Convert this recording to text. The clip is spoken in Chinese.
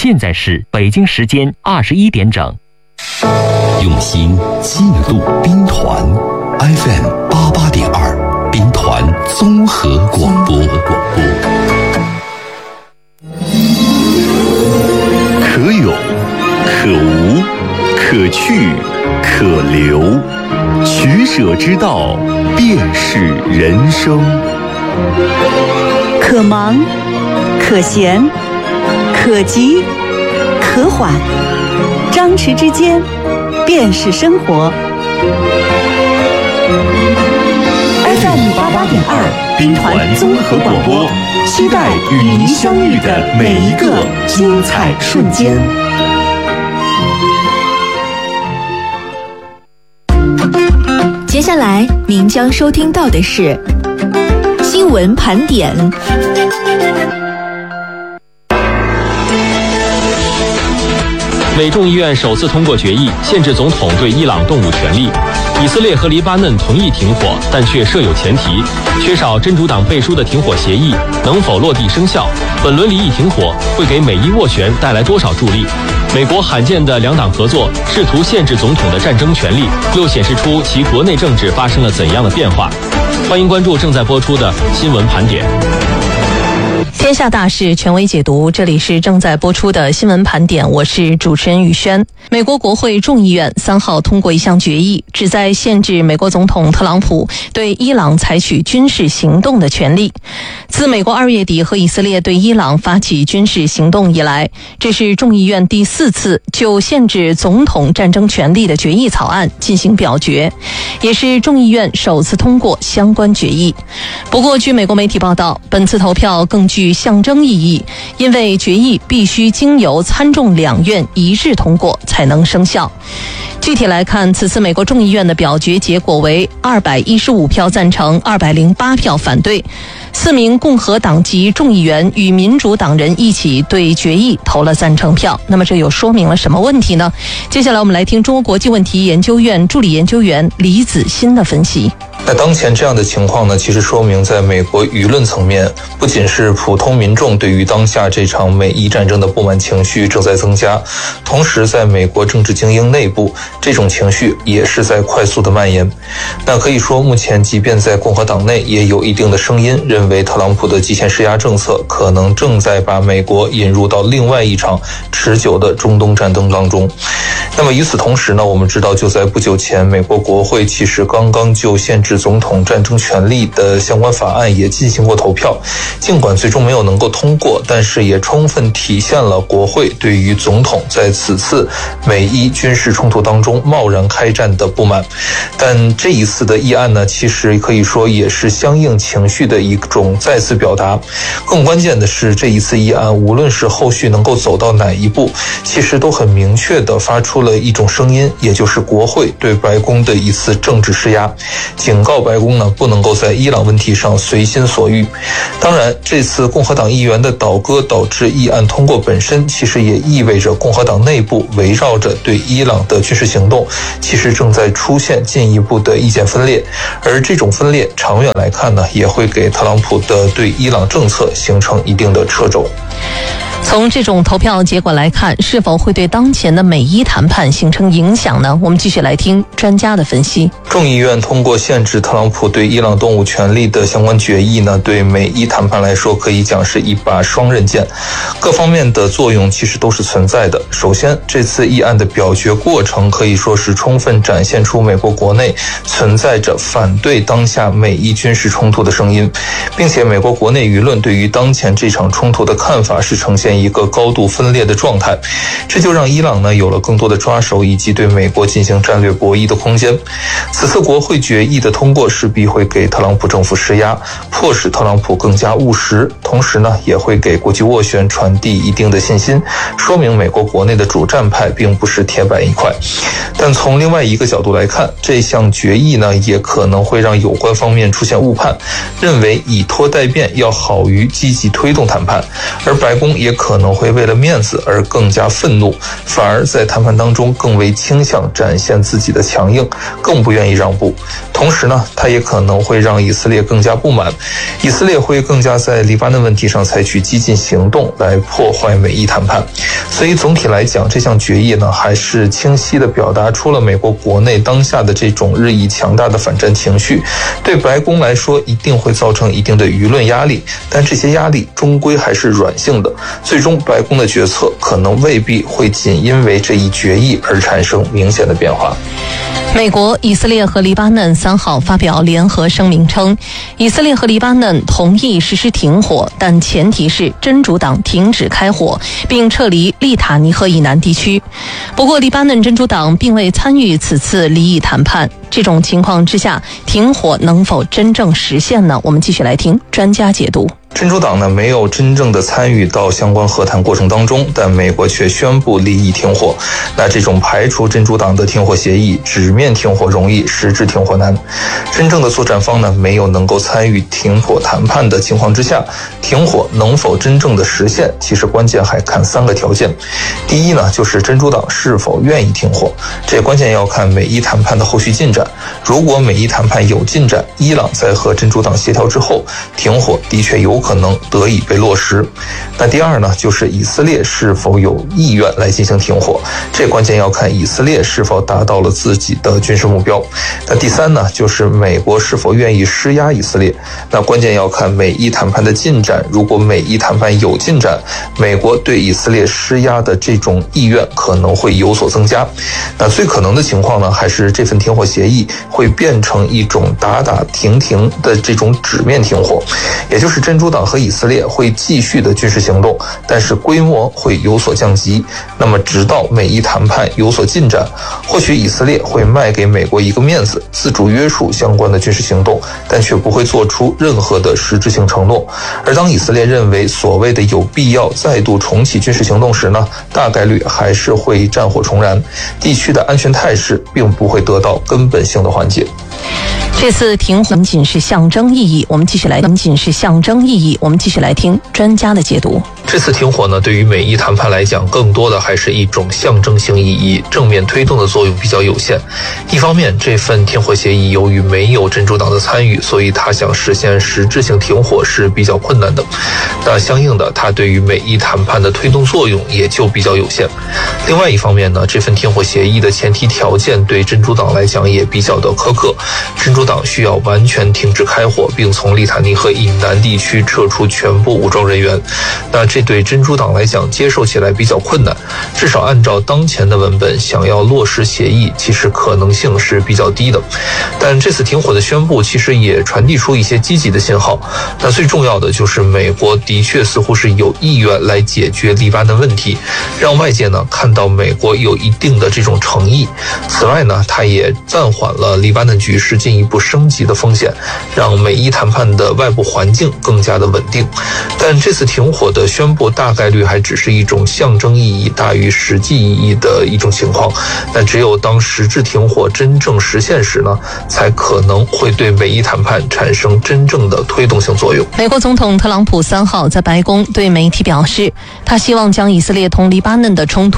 现在是北京时间21点整。 用心记录兵团 FM88.2兵团综合广播。可有可无，可去可留，取舍之道便是人生。 可忙可闲可急可缓，张弛之间便是生活。FM88.2兵团综合广播，期待与您相遇的每一个精彩瞬间。 接下来您将收听到的是新闻盘点。 美众议院首次通过决议，限制总统对伊朗动武权利。以色列和黎巴嫩同意停火，但却设有前提，缺少真主党背书的停火协议能否落地生效？本轮离议停火会给美伊斡旋带来多少助力？美国罕见的两党合作试图限制总统的战争权利，又显示出其国内政治发生了怎样的变化？欢迎关注正在播出的新闻盘点。 天下大事权威解读，这里是正在播出的新闻盘点，我是主持人宇轩。美国国会众议院3号通过一项决议，旨在限制美国总统特朗普对伊朗采取军事行动的权利。自美国2月底和以色列对伊朗发起军事行动以来，这是众议院第4次就限制总统战争权利的决议草案进行表决，也是众议院首次通过相关决议。不过据美国媒体报道，本次投票更具象征意义，因为决议必须经由参众两院一致通过才能生效。具体来看，此次美国众议院的表决结果为215票赞成，208票反对。4名共和党籍众议员与民主党人一起对决议投了赞成票。那么这又说明了什么问题呢？接下来我们来听中国国际问题研究院助理研究员李子欣的分析。 那当前这样的情况呢，其实说明在美国舆论层面，不仅是普通民众对于当下这场美伊战争的不满情绪正在增加，同时在美国政治精英内部，这种情绪也是在快速的蔓延。那可以说，目前即便在共和党内也有一定的声音认为特朗普的极限施压政策可能正在把美国引入到另外一场持久的中东战争当中。那么与此同时呢，我们知道就在不久前，美国国会其实刚刚就限制总统战争权利的相关法案也进行过投票，尽管最终没有能够通过，但是也充分体现了国会对于总统在此次美伊军事冲突当中贸然开战的不满。但这一次的议案呢，其实可以说也是相应情绪的一种再次表达。更关键的是，这一次议案无论是后续能够走到哪一步，其实都很明确地发出了一种声音，也就是国会对白宫的一次政治施压，警告白宫呢不能够在伊朗问题上随心所欲。当然，这次共和党议员的倒戈导致议案通过本身，其实也意味着共和党内部围绕着对伊朗的军事行动，其实正在出现进一步的意见分裂。而这种分裂长远来看呢，也会给特朗普的对伊朗政策形成一定的掣肘。 从这种投票结果来看，是否会对当前的美伊谈判形成影响呢？我们继续来听专家的分析。 众议院通过限制特朗普对伊朗动武权利的相关决议呢，对美伊谈判来说可以讲是一把双刃剑，各方面的作用其实都是存在的。首先，这次议案的表决过程可以说是充分展现出美国国内存在着反对当下美伊军事冲突的声音，并且美国国内舆论对于当前这场冲突的看法是呈现一个高度分裂的状态，这就让伊朗呢有了更多的抓手以及对美国进行战略博弈的空间。此次国会决议的通过势必会给特朗普政府施压，迫使特朗普更加务实，同时呢也会给国际斡旋传递一定的信心，说明美国国内的主战派并不是铁板一块。但从另外一个角度来看，这项决议呢也可能会让有关方面出现误判，认为以拖代变要好于积极推动谈判，而白宫也可能会为了面子而更加愤怒，反而在谈判当中更为倾向展现自己的强硬，更不愿意让步。同时呢，他也可能会让以色列更加不满，以色列会更加在黎巴嫩问题上采取激进行动来破坏美伊谈判。所以总体来讲，这项决议呢，还是清晰地表达出了美国国内当下的这种日益强大的反战情绪，对白宫来说一定会造成一定的舆论压力，但这些压力终归还是软性的，最终白宫的决策可能未必会仅因为这一决议而产生明显的变化。 美国、以色列和黎巴嫩3号发表联合声明称，以色列和黎巴嫩同意实施停火，但前提是真主党停止开火，并撤离利塔尼赫以南地区。不过，黎巴嫩真主党并未参与此次离以谈判。这种情况之下，停火能否真正实现呢？我们继续来听专家解读。 真主党呢没有真正的参与到相关和谈过程当中，但美国却宣布离以停火。那这种排除真主党的停火协议，纸面停火容易，实质停火难。真正的作战方呢没有能够参与停火谈判的情况之下，停火能否真正的实现，其实关键还看3个条件。第一呢，就是真主党是否愿意停火，这关键要看美伊谈判的后续进展。如果美伊谈判有进展，伊朗在和真主党协调之后，停火的确有可能得以被落实。那第二呢，就是以色列是否有意愿来进行停火，这关键要看以色列是否达到了自己的军事目标。那第三呢，就是美国是否愿意施压以色列，那关键要看美伊谈判的进展。如果美伊谈判有进展，美国对以色列施压的这种意愿可能会有所增加。那最可能的情况呢，还是这份停火协议会变成一种打打停停的这种纸面停火，也就是真主党和以色列会继续的军事行动，但是规模会有所降级。那么直到美伊谈判有所进展，或许以色列会卖给美国一个面子，自主约束相关的军事行动，但却不会做出任何的实质性承诺。而当以色列认为所谓的有必要再度重启军事行动时呢，大概率还是会战火重燃，地区的安全态势并不会得到根本性的缓解。 这次停火仅仅是象征意义，我们继续来听专家的解读。 这次停火呢，对于美伊谈判来讲，更多的还是一种象征性意义，正面推动的作用比较有限。一方面，这份停火协议由于没有真主党的参与，所以他想实现实质性停火是比较困难的。那相应的，它对于美伊谈判的推动作用也就比较有限。另外一方面呢，这份停火协议的前提条件对真主党来讲也比较的苛刻，真主党需要完全停止开火，并从利塔尼赫以南地区撤出全部武装人员。那这对真主党来讲接受起来比较困难，至少按照当前的文本，想要落实协议，其实可能性是比较低的。但这次停火的宣布其实也传递出一些积极的信号。那最重要的就是美国的确似乎是有意愿来解决黎巴嫩问题，让外界呢看到美国有一定的这种诚意。此外呢，它也暂缓了黎巴嫩局势进一步升级的风险，让美伊谈判的外部环境更加的稳定。但这次停火的宣布大概率还只是一种象征意义大于实际意义的一种情况。但只有当实质停火真正实现时呢，才可能会对美伊谈判产生真正的推动性作用。 美国总统特朗普3号在白宫对媒体表示，他希望将以色列同黎巴嫩的冲突